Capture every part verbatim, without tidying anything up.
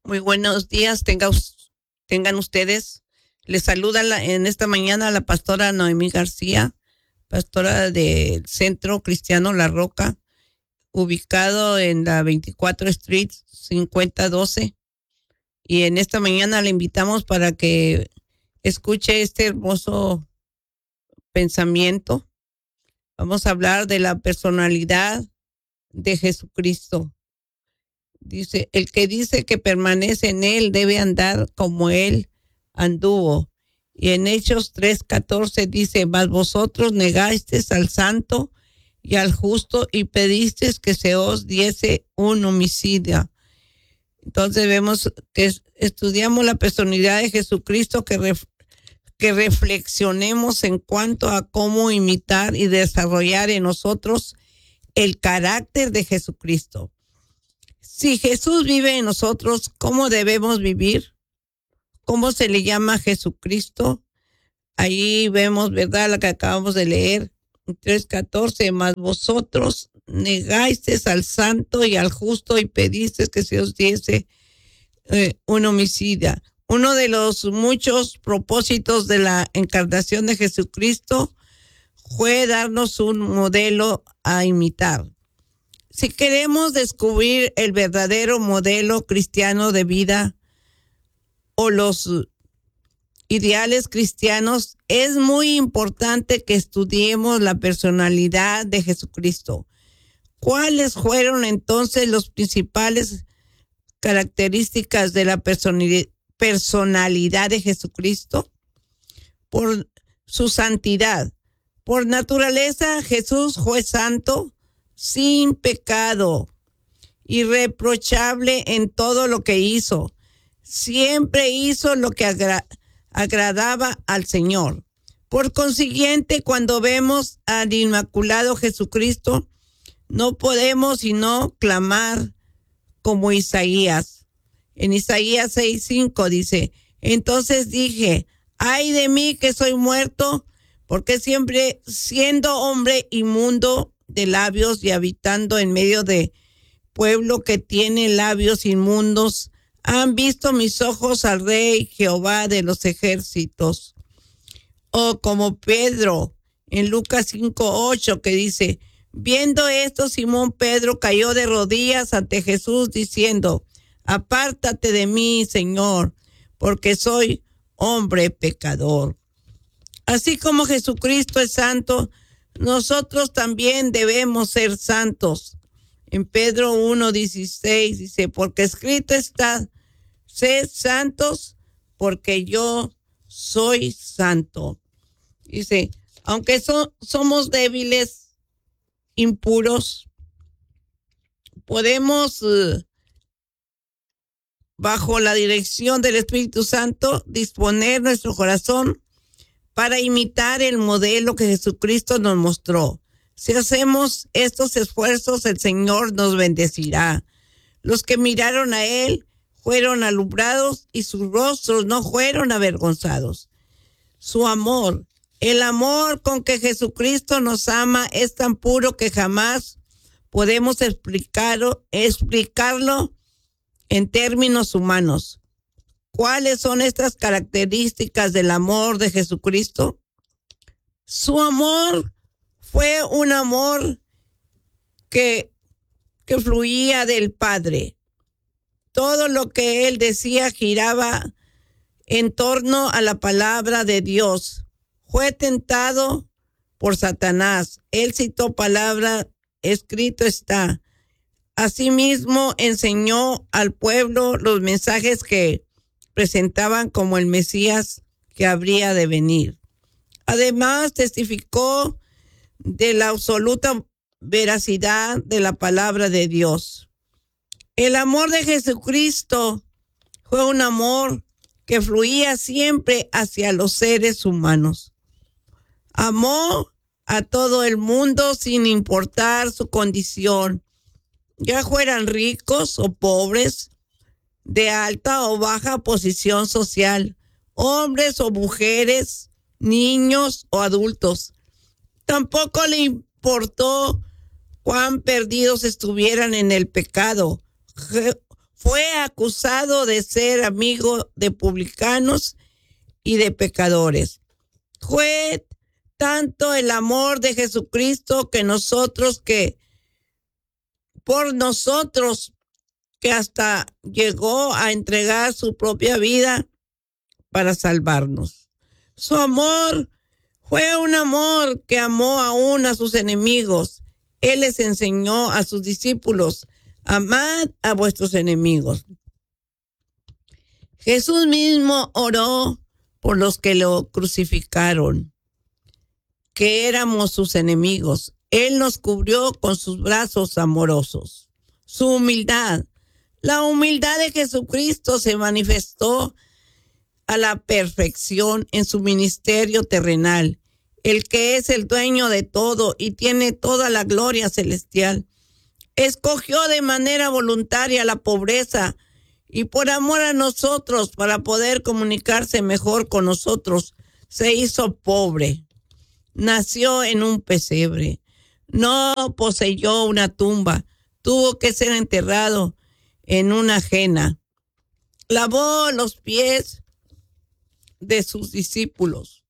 Muy buenos días, tenga us- tengan ustedes. Les saluda la- en esta mañana la pastora Noemí García, pastora del Centro Cristiano La Roca, ubicado en la veinticuatro Street cincuenta doce. Y en esta mañana le invitamos para que escuche este hermoso pensamiento. Vamos a hablar de la personalidad de Jesucristo. Dice, el que dice que permanece en él debe andar como él anduvo. Y en Hechos tres catorce dice, mas vosotros negasteis al santo y al justo y pedisteis que se os diese un homicida. Entonces vemos que estudiamos la personalidad de Jesucristo, que, ref, que reflexionemos en cuanto a cómo imitar y desarrollar en nosotros el carácter de Jesucristo. Si Jesús vive en nosotros, ¿cómo debemos vivir? ¿Cómo se le llama a Jesucristo? Ahí vemos, ¿verdad? La que acabamos de leer, tres catorce, mas vosotros negasteis al santo y al justo y pedisteis que se os diese eh, un homicida. Uno de los muchos propósitos de la encarnación de Jesucristo fue darnos un modelo a imitar. Si queremos descubrir el verdadero modelo cristiano de vida o los ideales cristianos, es muy importante que estudiemos la personalidad de Jesucristo. ¿Cuáles fueron entonces las principales características de la personalidad de Jesucristo? Por su santidad. Por naturaleza, Jesús fue santo, sin pecado, irreprochable en todo lo que hizo. Siempre hizo lo que agra- agradaba al Señor. Por consiguiente, cuando vemos al Inmaculado Jesucristo, no podemos sino clamar como Isaías. En Isaías seis cinco dice, entonces dije, ay de mí que soy muerto, porque siempre siendo hombre inmundo de labios y habitando en medio de pueblo que tiene labios inmundos, han visto mis ojos al Rey Jehová de los ejércitos. O como Pedro en Lucas cinco ocho que dice, viendo esto, Simón Pedro cayó de rodillas ante Jesús diciendo, apártate de mí, Señor, porque soy hombre pecador. Así como Jesucristo es santo, nosotros también debemos ser santos. En Pedro uno dieciséis dice, porque escrito está, sed santos, porque yo soy santo. Dice, aunque so, somos débiles, impuros, podemos, uh, bajo la dirección del Espíritu Santo, disponer nuestro corazón para imitar el modelo que Jesucristo nos mostró. Si hacemos estos esfuerzos, el Señor nos bendecirá. Los que miraron a Él fueron alumbrados y sus rostros no fueron avergonzados. Su amor, el amor con que Jesucristo nos ama es tan puro que jamás podemos explicarlo, explicarlo en términos humanos. ¿Cuáles son estas características del amor de Jesucristo? Su amor fue un amor que, que fluía del Padre. Todo lo que él decía giraba en torno a la palabra de Dios. Fue tentado por Satanás. Él citó palabra, escrito está. Asimismo, enseñó al pueblo los mensajes que presentaban como el Mesías que habría de venir. Además, testificó de la absoluta veracidad de la palabra de Dios. El amor de Jesucristo fue un amor que fluía siempre hacia los seres humanos. Amó a todo el mundo sin importar su condición, ya fueran ricos o pobres, de alta o baja posición social, hombres o mujeres, niños o adultos. Tampoco le importó cuán perdidos estuvieran en el pecado. Je- Fue acusado de ser amigo de publicanos y de pecadores. Fue tanto el amor de Jesucristo que nosotros que por nosotros que hasta llegó a entregar su propia vida para salvarnos. Su amor fue un amor que amó aún a sus enemigos. Él les enseñó a sus discípulos: amad a vuestros enemigos. Jesús mismo oró por los que lo crucificaron, que éramos sus enemigos. Él nos cubrió con sus brazos amorosos. Su humildad. La humildad de Jesucristo se manifestó a la perfección en su ministerio terrenal. El que es el dueño de todo y tiene toda la gloria celestial, escogió de manera voluntaria la pobreza y por amor a nosotros, para poder comunicarse mejor con nosotros, se hizo pobre. Nació en un pesebre. No poseyó una tumba. Tuvo que ser enterrado en una ajena. Lavó los pies de sus discípulos,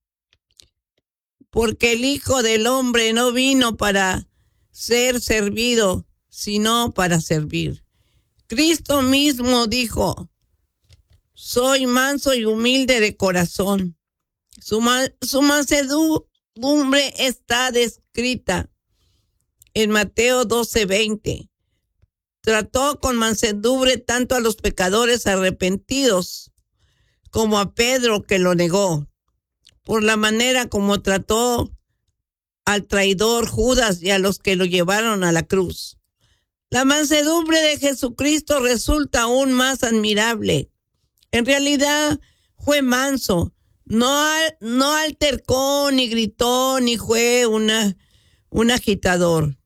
porque el Hijo del Hombre no vino para ser servido, sino para servir. Cristo mismo dijo: soy manso y humilde de corazón. Su, ma- su mansedumbre está descrita en Mateo doce veinte. Trató con mansedumbre tanto a los pecadores arrepentidos como a Pedro, que lo negó, por la manera como trató al traidor Judas y a los que lo llevaron a la cruz. La mansedumbre de Jesucristo resulta aún más admirable. En realidad fue manso, no, no altercó, ni gritó, ni fue una, un agitador.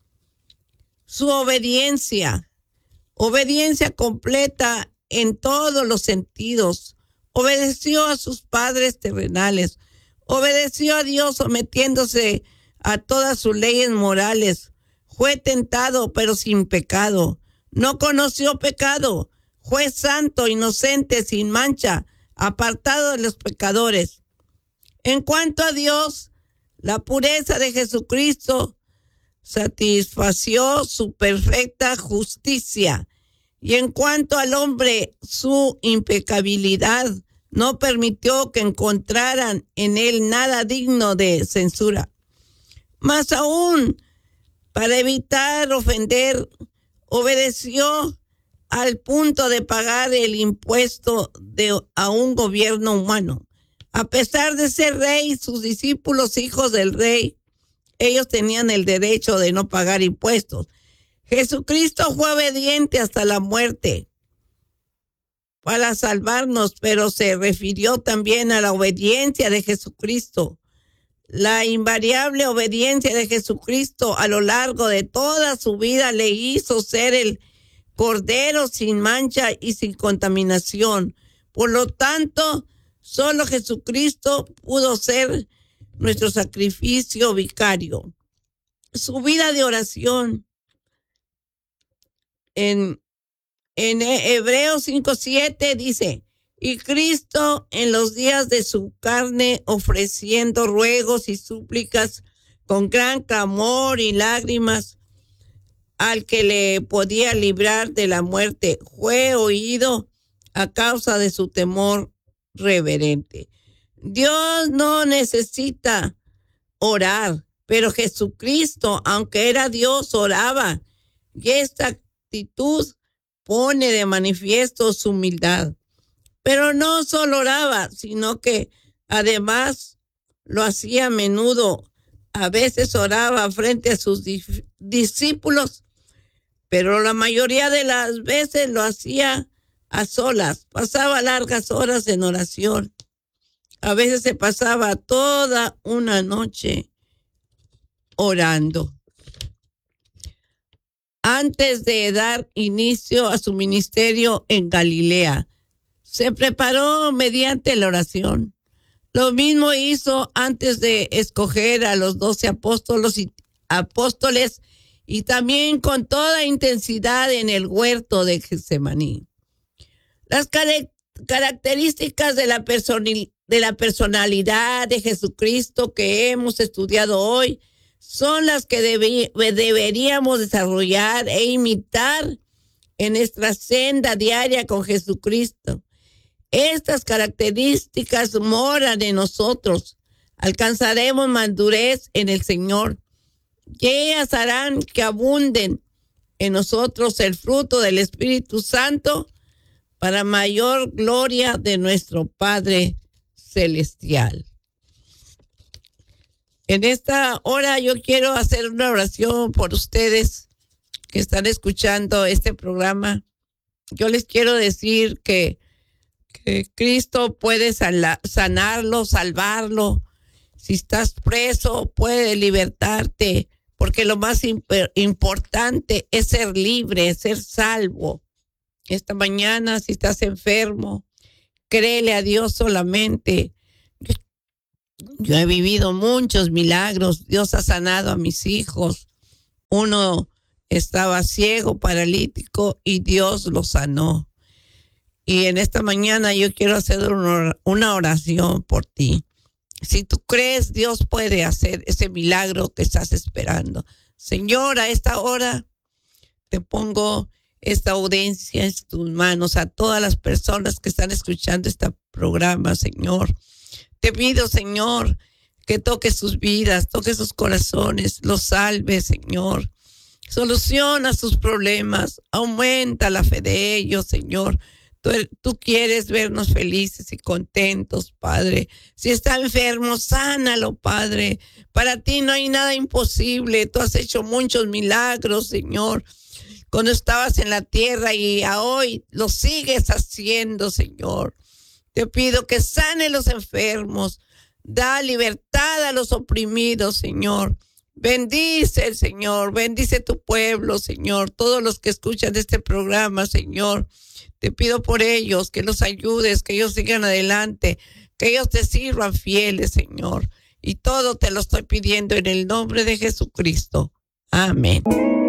Su obediencia, obediencia completa en todos los sentidos. Obedeció a sus padres terrenales, obedeció a Dios sometiéndose a todas sus leyes morales. Fue tentado pero sin pecado, no conoció pecado, fue santo, inocente, sin mancha, apartado de los pecadores. En cuanto a Dios, la pureza de Jesucristo satisfació su perfecta justicia, y en cuanto al hombre, su impecabilidad no permitió que encontraran en él nada digno de censura. Más aún, para evitar ofender, obedeció al punto de pagar el impuesto de, a un gobierno humano. A pesar de ser rey, sus discípulos, hijos del rey, ellos tenían el derecho de no pagar impuestos. Jesucristo fue obediente hasta la muerte para salvarnos, pero se refirió también a la obediencia de Jesucristo. La invariable obediencia de Jesucristo a lo largo de toda su vida le hizo ser el Cordero sin mancha y sin contaminación. Por lo tanto, solo Jesucristo pudo ser nuestro sacrificio vicario. Su vida de oración en, en Hebreos cinco siete dice: y Cristo en los días de su carne, ofreciendo ruegos y súplicas con gran clamor y lágrimas al que le podía librar de la muerte, fue oído a causa de su temor reverente. Dios no necesita orar, pero Jesucristo, aunque era Dios, oraba, y esta actitud pone de manifiesto su humildad. Pero no solo oraba, sino que además lo hacía a menudo. A veces oraba frente a sus dif- discípulos, pero la mayoría de las veces lo hacía a solas. Pasaba largas horas en oración. A veces se pasaba toda una noche orando. Antes de dar inicio a su ministerio en Galilea, se preparó mediante la oración. Lo mismo hizo antes de escoger a los doce apóstoles y, apóstoles y también con toda intensidad en el huerto de Getsemaní. Las car- características de la, personi- de la personalidad de Jesucristo que hemos estudiado hoy son las que debe- deberíamos desarrollar e imitar en nuestra senda diaria con Jesucristo. Estas características moran en nosotros. Alcanzaremos madurez en el Señor. Y ellas harán que abunden en nosotros el fruto del Espíritu Santo para mayor gloria de nuestro Padre Celestial. En esta hora yo quiero hacer una oración por ustedes que están escuchando este programa. Yo les quiero decir que, que Cristo puede sala, sanarlo, salvarlo. Si estás preso, puede libertarte, porque lo más imp- importante es ser libre, ser salvo. Esta mañana, si estás enfermo, créele a Dios solamente. Yo he vivido muchos milagros. Dios ha sanado a mis hijos. Uno estaba ciego, paralítico, y Dios lo sanó. Y en esta mañana yo quiero hacer una oración por ti. Si tú crees, Dios puede hacer ese milagro que estás esperando. Señor, a esta hora te pongo esta audiencia en tus manos, a todas las personas que están escuchando este programa, Señor. Te pido, Señor, que toques sus vidas, toques sus corazones, los salves, Señor. Soluciona sus problemas, aumenta la fe de ellos, Señor. Tú, tú quieres vernos felices y contentos, Padre. Si está enfermo, sánalo, Padre. Para ti no hay nada imposible. Tú has hecho muchos milagros, Señor, cuando estabas en la tierra, y a hoy lo sigues haciendo, Señor. Te pido que sane los enfermos. Da libertad a los oprimidos, Señor. Bendice el Señor, bendice tu pueblo, Señor. Todos los que escuchan este programa, Señor, te pido por ellos, que los ayudes, que ellos sigan adelante, que ellos te sirvan fieles, Señor. Y todo te lo estoy pidiendo en el nombre de Jesucristo. Amén.